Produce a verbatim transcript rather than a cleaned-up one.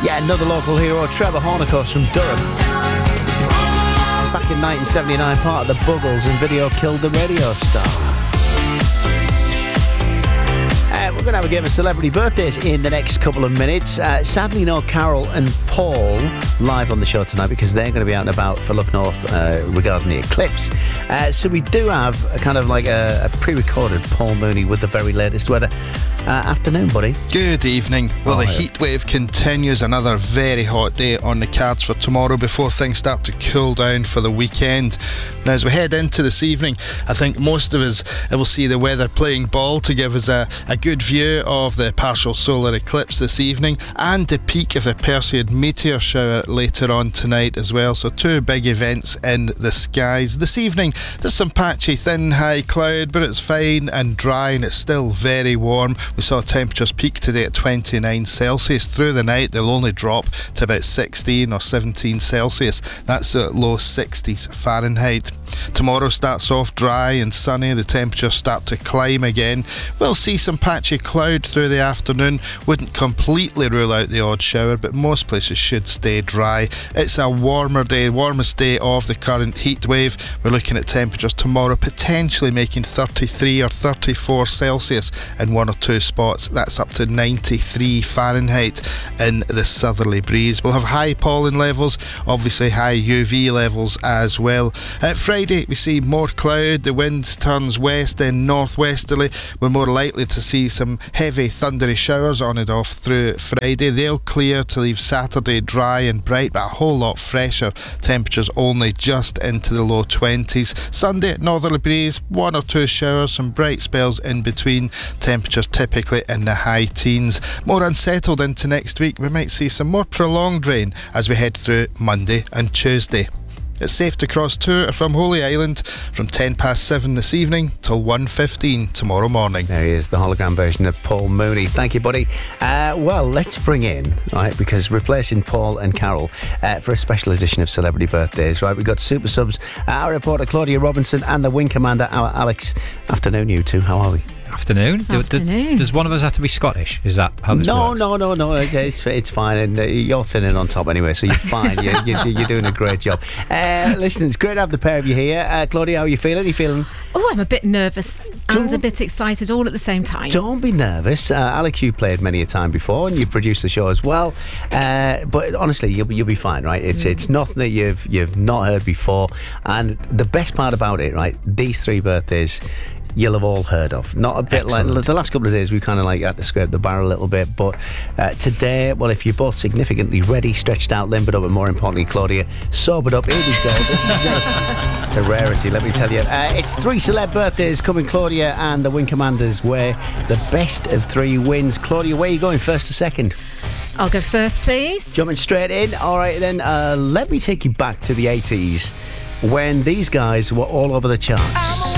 Yeah, another local hero, Trevor Horn, of course, from Durham. Back in nineteen seventy-nine, part of the Buggles, and video killed the radio star. Uh, we're going to have a game of celebrity birthdays in the next couple of minutes. Uh, sadly, no Carol and Paul live on the show tonight because they're going to be out and about for Look North uh, regarding the eclipse. Uh, so we do have a kind of like a, a pre-recorded Paul Mooney with the very latest weather. Uh, afternoon, buddy. Good evening. Well, oh, the yeah. heat wave continues. Another very hot day on the cards for tomorrow before things start to cool down for the weekend. Now, as we head into this evening, I think most of us will see the weather playing ball to give us a, a good view of the partial solar eclipse this evening and the peak of the Perseid meteor shower later on tonight as well. So two big events in the skies. This evening, there's some patchy thin high cloud, but it's fine and dry and it's still very warm. We saw temperatures peak today at twenty-nine Celsius. Through the night, they'll only drop to about sixteen or seventeen Celsius. That's at low sixties Fahrenheit. Tomorrow starts off dry and sunny. The temperatures start to climb again. We'll see some patchy cloud through the afternoon. Wouldn't completely rule out the odd shower, but most places should stay dry. It's a warmer day, warmest day of the current heat wave. We're looking at temperatures tomorrow potentially making thirty-three or thirty-four Celsius in one or two spots. That's up to ninety-three Fahrenheit in the southerly breeze. We'll have high pollen levels, obviously high U V levels as well. At Friday, we see more cloud. The wind turns west and northwesterly. We're more likely to see some heavy thundery showers on and off through Friday. They'll clear to leave Saturday dry and bright, but a whole lot fresher. Temperatures only just into the low twenties. Sunday, northerly breeze, one or two showers, some bright spells in between. Temperatures typically in the high teens. More unsettled into next week. We might see some more prolonged rain as we head through Monday and Tuesday. It's safe to cross to or from Holy Island from ten past seven this evening till one fifteen tomorrow morning. There he is, the hologram version of Paul Mooney. Thank you, buddy. Uh, well, let's bring in, right, because replacing Paul and Carol uh, for a special edition of Celebrity Birthdays, right, we've got Super Subs, uh, our reporter Claudia Robinson, and the Wing Commander, our Alex. Afternoon, you two. How are we? Afternoon. Afternoon. Do, do, does one of us have to be Scottish? Is that how this no, works? No, no, no, no. It's it's fine, and uh, you're thinning on top anyway, so you're fine. you're, you're, you're doing a great job. Uh, listen, it's great to have the pair of you here. Uh, Claudia, how are you feeling? Are you feeling? Oh, I'm a bit nervous Don't- and a bit excited all at the same time. Don't be nervous. Uh, Alex, you've played many a time before, and you've produced the show as well. Uh, but honestly, you'll be you'll be fine, right? It's mm. it's nothing that you've you've not heard before, and the best part about it, right? These three birthdays you'll have all heard of. Not a bit Excellent. like the last couple of days we kind of like had to scrape the barrel a little bit, but uh, today, well, if you're both significantly ready, stretched out, limbered up, and more importantly, Claudia, sobered up, here we go. This is a, it's a rarity, let me tell you. Uh, it's three celeb birthdays coming Claudia and the Wing Commanders, where the best of three wins. Claudia, where are you going, first or second? I'll go first, please. Jumping straight in. All right, then, uh, let me take you back to the eighties when these guys were all over the charts.